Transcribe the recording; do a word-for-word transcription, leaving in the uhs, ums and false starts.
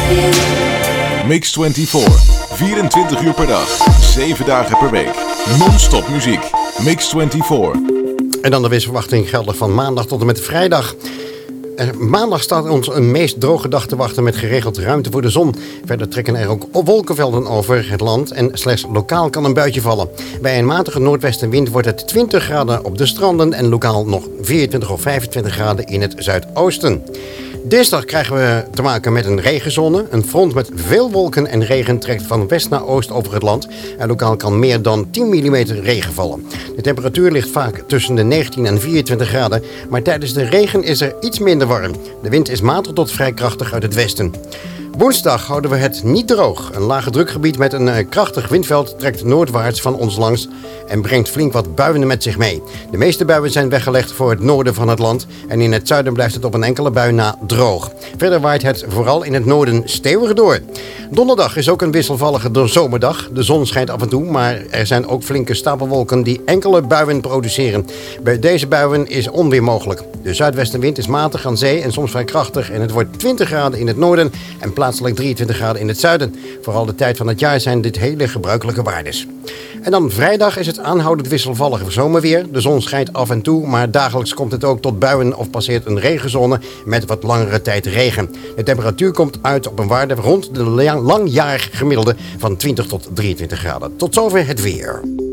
Mix vierentwintig. vierentwintig uur per dag. zeven dagen per week. Non-stop muziek. Mix vierentwintig. En dan de weersverwachting geldig van maandag tot en met vrijdag. Maandag staat ons een meest droge dag te wachten met geregeld ruimte voor de zon. Verder trekken er ook wolkenvelden over het land en slechts lokaal kan een buitje vallen. Bij een matige noordwestenwind wordt het twintig graden op de stranden en lokaal nog vierentwintig of vijfentwintig graden in het zuidoosten. Dinsdag krijgen we te maken met een regenzone. Een front met veel wolken en regen trekt van west naar oost over het land. En lokaal kan meer dan tien millimeter regen vallen. De temperatuur ligt vaak tussen de negentien en vierentwintig graden. Maar tijdens de regen is er iets minder warm. De wind is matig tot vrij krachtig uit het westen. Woensdag houden we het niet droog. Een lage drukgebied met een krachtig windveld trekt noordwaarts van ons langs en brengt flink wat buien met zich mee. De meeste buien zijn weggelegd voor het noorden van het land en in het zuiden blijft het op een enkele bui na droog. Verder waait het vooral in het noorden stevig door. Donderdag is ook een wisselvallige zomerdag. De zon schijnt af en toe, maar er zijn ook flinke stapelwolken die enkele buien produceren. Bij deze buien is onweer mogelijk. De zuidwestenwind is matig aan zee en soms vrij krachtig en het wordt twintig graden in het noorden en plaatselijk drieëntwintig graden in het zuiden. Vooral de tijd van het jaar zijn dit hele gebruikelijke waardes. En dan vrijdag is het aanhoudend wisselvallige zomerweer. De zon schijnt af en toe, maar dagelijks komt het ook tot buien of passeert een regenzone met wat langere tijd regen. De temperatuur komt uit op een waarde rond de langjarig gemiddelde van twintig tot drieëntwintig graden. Tot zover het weer.